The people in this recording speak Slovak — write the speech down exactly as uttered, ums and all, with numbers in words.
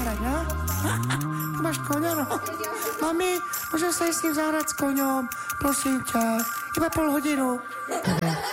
zahrať, no? Ty máš koňa, no? Mami, môžem sa ísť s ním zahrať s koňom? Prosím ťa, iba pol hodinu.